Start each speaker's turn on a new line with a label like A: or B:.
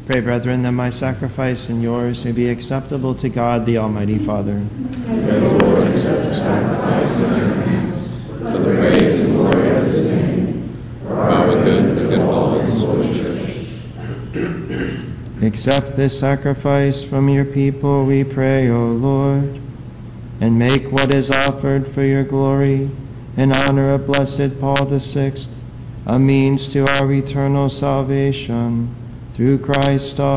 A: Pray, brethren, that my sacrifice and yours may be acceptable to God, the Almighty Father.
B: May the Lord accept the sacrifice of your hands, for the praise and glory of his name, for our good and all of his holy church.
A: Accept this sacrifice from your people, we pray, O Lord, and make what is offered for your glory in honor of blessed Paul VI a means to our eternal salvation. Through Christ our